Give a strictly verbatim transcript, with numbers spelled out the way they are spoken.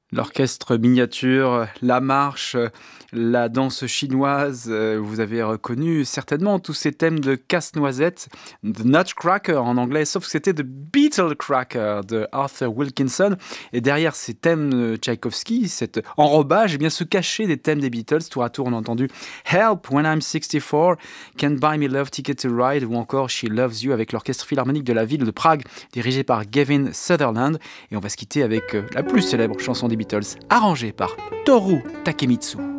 L'orchestre miniature, la marche, la danse chinoise, heu, vous avez reconnu certainement tous ces thèmes de Casse-Noisette, The Nutcracker en anglais, sauf que c'était The Beetle Cracker de Arthur Wilkinson et derrière ces thèmes, heu, Tchaïkovski, cet enrobage, eh bien se cachaient des thèmes des Beatles. Tour à tour, on a entendu Help When I'm sixty-four, Can't Buy Me Love Ticket to Ride ou encore She Loves You avec l'orchestre philharmonique de la ville de Prague, dirigé par Gavin Sutherland. Et on va se quitter avec euh, la plus célèbre chanson des Beatles, arrangée par Toru Takemitsu.